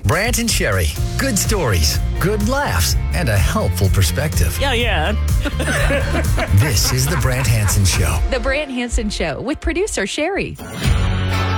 Brant and Sherry. Good stories, good laughs, and a helpful perspective. Yeah. This is The Brant Hansen Show. The Brant Hansen Show with producer Sherry.